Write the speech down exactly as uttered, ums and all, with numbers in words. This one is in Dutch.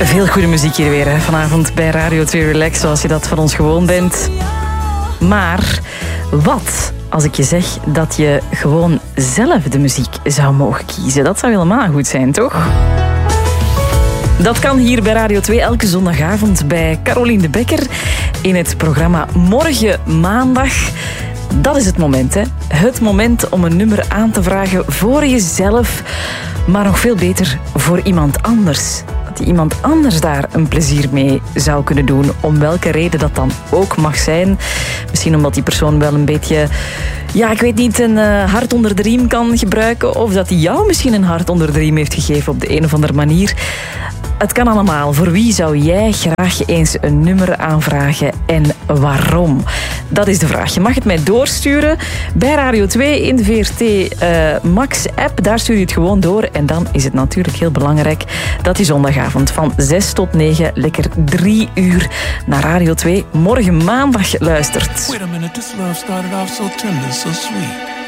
Veel goede muziek hier weer hè, vanavond bij Radio twee Relax, zoals je dat van ons gewoon bent. Maar wat als ik je zeg dat je gewoon zelf de muziek zou mogen kiezen? Dat zou helemaal goed zijn, toch? Dat kan hier bij Radio twee elke zondagavond bij Caroline de Bekker in het programma Morgen Maandag. Dat is het moment, hè? Het moment om een nummer aan te vragen voor jezelf, maar nog veel beter voor iemand anders. Dat die iemand anders daar een plezier mee zou kunnen doen, om welke reden dat dan ook mag zijn. Misschien omdat die persoon wel een beetje, ja, ik weet niet, een uh, hart onder de riem kan gebruiken, of dat hij jou misschien een hart onder de riem heeft gegeven op de een of andere manier. Het kan allemaal. Voor wie zou jij graag eens een nummer aanvragen en waarom? Dat is de vraag. Je mag het mij doorsturen bij Radio twee in de V R T uh, Max-app. Daar stuur je het gewoon door. En dan is het natuurlijk heel belangrijk dat je zondagavond van zes tot negen lekker drie uur naar Radio twee Morgen Maandag luistert. Wait a minute, this love started off so tender, so sweet.